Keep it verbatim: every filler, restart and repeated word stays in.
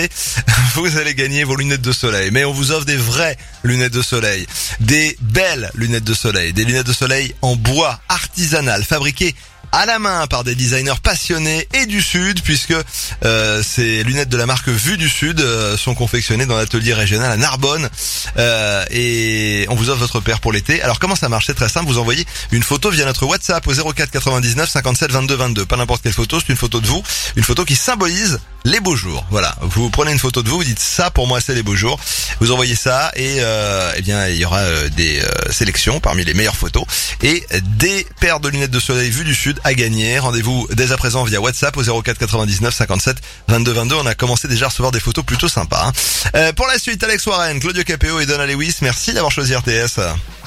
l'été, vous allez gagner vos lunettes de soleil. Mais on vous offre des vraies lunettes de soleil, des belles lunettes de soleil, des lunettes de soleil en bois artisanal, fabriquées à la main par des designers passionnés et du Sud, puisque euh, ces lunettes de la marque Vue du Sud euh, sont confectionnées dans l'atelier régional à Narbonne, euh, et on vous offre votre paire pour l'été. Alors comment ça marche? C'est très simple, vous envoyez une photo via notre WhatsApp au zéro quatre quatre-vingt-dix-neuf cinquante-sept vingt-deux vingt-deux. Pas n'importe quelle photo, c'est une photo de vous, une photo qui symbolise les beaux jours. Voilà, vous prenez une photo de vous, vous dites ça pour moi c'est les beaux jours. Vous envoyez ça et euh, eh bien il y aura euh, des euh, sélections parmi les meilleures photos et des paires de lunettes de soleil Vue du Sud à gagner. Rendez-vous dès à présent via WhatsApp au zéro quatre quatre-vingt-dix-neuf cinquante-sept vingt-deux vingt-deux. On a commencé déjà à recevoir des photos plutôt sympas. Hein. Euh, pour la suite, Alex Warren, Claudio Capéo et Donna Lewis, merci d'avoir choisi R T S.